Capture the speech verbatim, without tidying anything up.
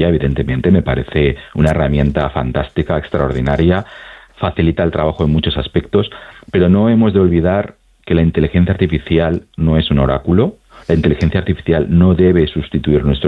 ella, evidentemente, me parece una herramienta fantástica, extraordinaria, facilita el trabajo en muchos aspectos, pero no hemos de olvidar que la inteligencia artificial no es un oráculo, la inteligencia artificial no debe sustituir nuestro